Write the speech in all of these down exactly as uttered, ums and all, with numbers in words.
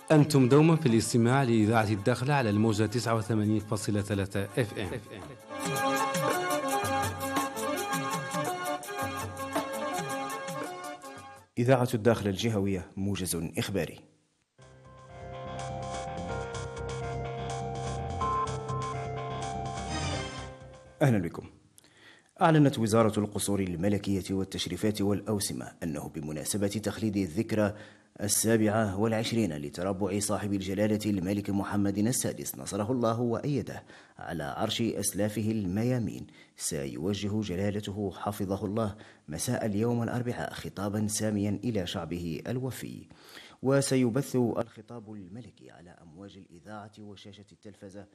أنتم دوما في الاستماع لإذاعة الداخلة على الموجة تسعة وثمانين فاصلة ثلاثة اف ام. إذاعة الداخلة الجهوية، موجز إخباري. أهلا بكم. أعلنت وزارة القصور الملكية والتشريفات والأوسمة أنه بمناسبة تخليد الذكرى السابعة والعشرين لتربع صاحب الجلالة الملك محمد السادس نصره الله وأيده على عرش أسلافه الميامين، سيوجه جلالته حفظه الله مساء اليوم الأربعاء خطابا ساميا إلى شعبه الوفي، وسيبث الخطاب الملكي على أمواج الإذاعة وشاشة التلفزة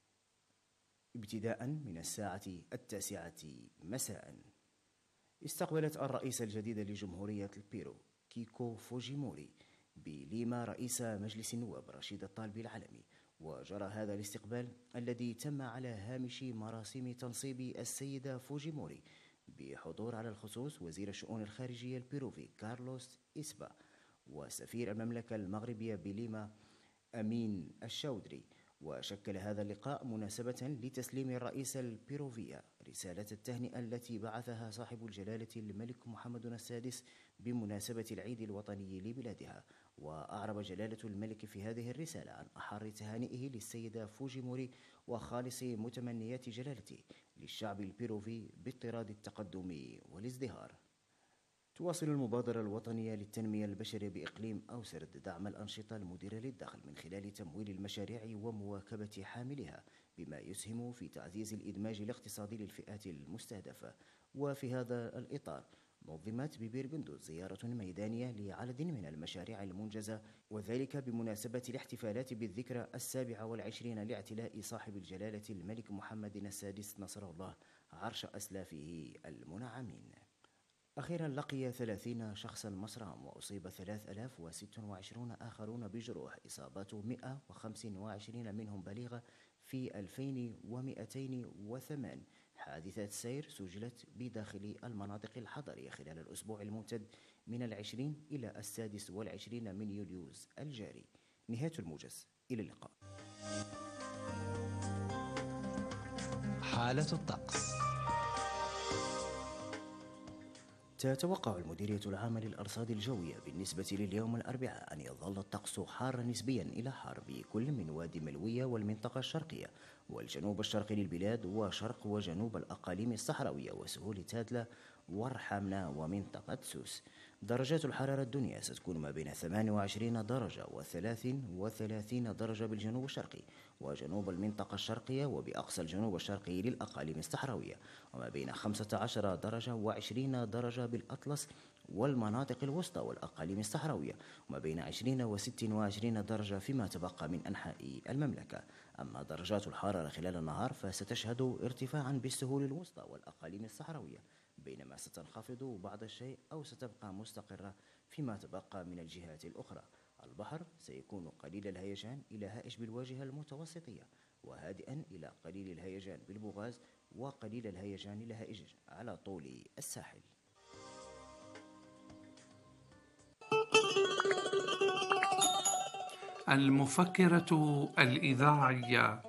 ابتداء من الساعة التاسعة مساء. استقبلت الرئيس الجديد لجمهورية البيرو كيكو فوجيموري بليما رئيس مجلس النواب رشيد الطالبي العلمي، وجرى هذا الاستقبال الذي تم على هامش مراسم تنصيب السيدة فوجيموري بحضور على الخصوص وزير الشؤون الخارجية البيروفي كارلوس إسبا وسفير المملكة المغربية بليما أمين الشودري. وشكل هذا اللقاء مناسبة لتسليم الرئيس البيروفية رسالة التهنئة التي بعثها صاحب الجلالة الملك محمد السادس بمناسبة العيد الوطني لبلادها. وأعرب جلالة الملك في هذه الرسالة عن أحر تهانئه للسيدة فوجيموري وخالص متمنيات جلالته للشعب البيروفي باضطراد التقدم والازدهار. تواصل المبادرة الوطنية للتنمية البشرية بإقليم أوسرد دعم الأنشطة المديرة للدخل من خلال تمويل المشاريع ومواكبة حاملها، بما يسهم في تعزيز الإدماج الاقتصادي للفئات المستهدفة. وفي هذا الإطار نظمت ببير قندوز زيارة ميدانية لعدد من المشاريع المنجزة، وذلك بمناسبة الاحتفالات بالذكرى السابعة والعشرين لاعتلاء صاحب الجلالة الملك محمد السادس نصره الله عرش أسلافه المنعمين. أخيرا لقي ثلاثين شخصا مصرعا وأصيب ثلاثة آلاف وستة وعشرين آخرون بجروح، إصابات مئة وخمسة وعشرين منهم بليغة في ألفين ومئتين وثمانية حادثات سير سجلت بداخل المناطق الحضرية خلال الأسبوع الممتد من العشرين إلى السادس والعشرين من يوليوز الجاري. نهاية الموجز، إلى اللقاء. حالة الطقس. تتوقع المديرية العامة للأرصاد الجوية بالنسبة لليوم الأربعاء أن يظل الطقس حارا نسبيا إلى حار بكل من وادي ملوية والمنطقة الشرقية والجنوب الشرقي للبلاد وشرق وجنوب الأقاليم الصحراوية وسهول تادلة ورحامنا ومنطقة سوس. درجات الحرارة الدنيا ستكون ما بين ثمانية وعشرين درجة وثلاث وثلاثين درجة بالجنوب الشرقي وجنوب المنطقة الشرقية وبأقصى الجنوب الشرقي للأقاليم الصحراوية، وما بين خمسة عشر درجة وعشرين درجة بالأطلس والمناطق الوسطى والأقاليم الصحراوية، وما بين عشرين وست وعشرين درجة فيما تبقى من أنحاء المملكة. أما درجات الحرارة خلال النهار فستشهد ارتفاعا بالسهول الوسطى والأقاليم الصحراوية، بينما ستنخفض بعض الشيء أو ستبقى مستقرة فيما تبقى من الجهات الأخرى. البحر سيكون قليل الهيجان إلى هائج بالواجهة المتوسطية، وهادئا إلى قليل الهيجان بالبوغاز، وقليل الهيجان إلى هائج على طول الساحل. المفكرة الإذاعية.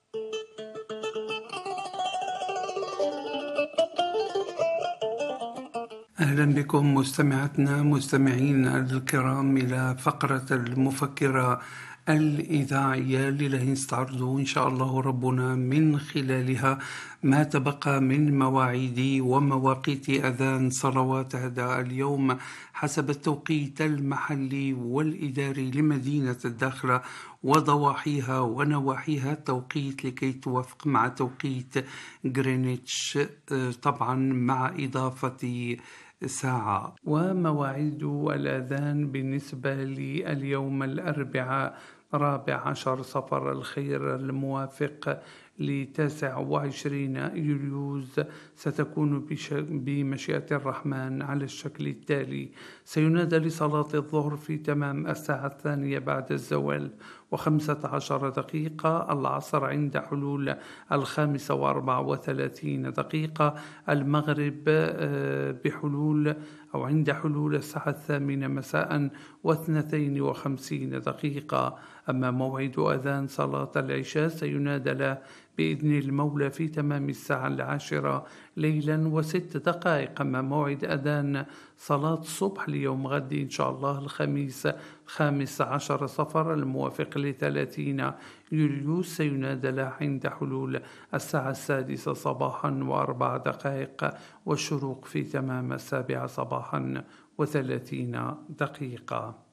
أهلا بكم مستمعتنا مستمعين الكرام إلى فقرة المفكرة الإذاعية اللي نستعرض إن شاء الله ربنا من خلالها ما تبقى من مواعيد ومواقيت أذان صلوات هذا اليوم حسب التوقيت المحلي والإداري لمدينة الداخلة وضواحيها ونواحيها التوقيت لكي توافق مع توقيت غرينتش، طبعا مع إضافة ساعة. ومواعيد الأذان بالنسبة لليوم الأربعاء رابع عشر صفر الخير الموافق لتاسع وعشرين يوليوز ستكون بمشيئة الرحمن على الشكل التالي: سينادى لصلاة الظهر في تمام الساعة الثانية بعد الزوال وخمسة عشر دقيقة، العصر عند حلول الخامسة وأربع وثلاثين دقيقة، المغرب بحلول أو عند حلول الساعة الثامنة مساء واثنتين وخمسين دقيقة. أما موعد أذان صلاة العشاء سينادى له بإذن المولى في تمام الساعة العاشرة ليلا وست دقائق. أما موعد أذان صلاة الصبح ليوم غد إن شاء الله الخميس الخامس عشر صفر الموافق لثلاثين يوليوس سينادى له عند حلول الساعة السادسة صباحا وأربع دقائق، والشروق في تمام السابعة صباحا وثلاثين دقيقة.